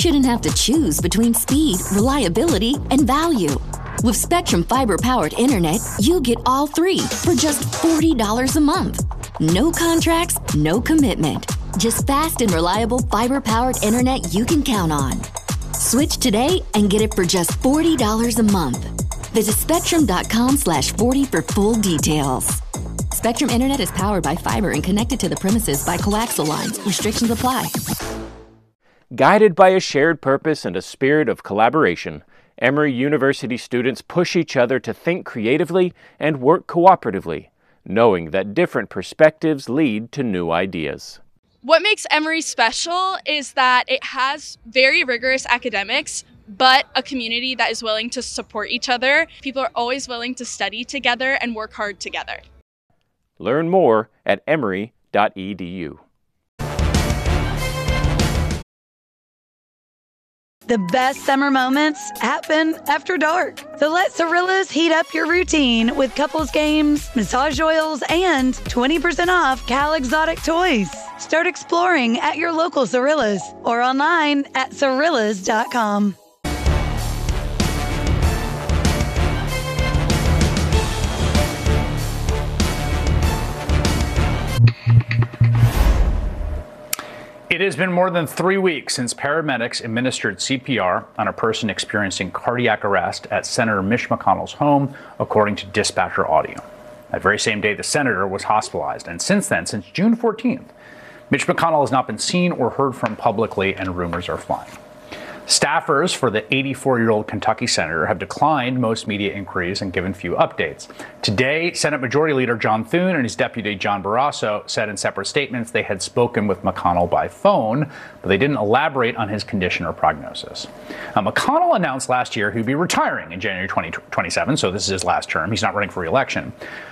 shouldn't have to choose between speed, reliability, and value. With Spectrum Fiber-powered internet, you get all three for just $40 a month. No contracts, no commitment. Just fast and reliable fiber-powered internet you can count on. Switch today and get it for just $40 a month. Visit spectrum.com/40 for full details. Spectrum Internet is powered by fiber and connected to the premises by coaxial lines. Restrictions apply. Guided by a shared purpose and a spirit of collaboration, Emory University students push each other to think creatively and work cooperatively, knowing that different perspectives lead to new ideas. What makes Emory special is that it has very rigorous academics, but a community that is willing to support each other. People are always willing to study together and work hard together. Learn more at emory.edu. The best summer moments happen after dark. So let Cirillas heat up your routine with couples games, massage oils, and 20% off Cal Exotic toys. Start exploring at your local Cirillas or online at Cirillas.com. It has been more than 3 weeks since paramedics administered CPR on a person experiencing cardiac arrest at Senator Mitch McConnell's home, according to dispatcher audio. That very same day, the senator was hospitalized, and since then, since June 14th, Mitch McConnell has not been seen or heard from publicly, and rumors are flying. Staffers for the 84-year-old Kentucky senator have declined most media inquiries and given few updates. Today, Senate Majority Leader John Thune and his deputy John Barrasso said in separate statements they had spoken with McConnell by phone, but they didn't elaborate on his condition or prognosis. McConnell announced last year he'd be retiring in January 2027, so this is his last term. He's not running for re-election.